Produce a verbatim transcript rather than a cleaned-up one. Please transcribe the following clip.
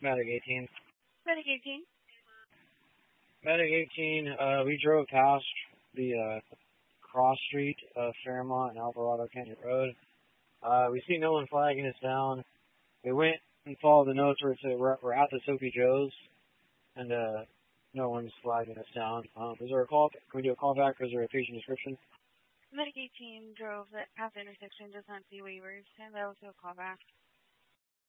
Medic eighteen. Medic eighteen. Medic eighteen, uh, we drove past the uh, cross street of Fairmont and Alvarado Canyon Road. Uh, we see no one flagging us down. We went and followed the notes where it said we're, we're at the Sophie Joe's, and uh, no one's flagging us down. Um, is there a call? Can we do a call back, or is there a patient description? Medic eighteen drove that past the intersection, does not see waivers, and that was a callback.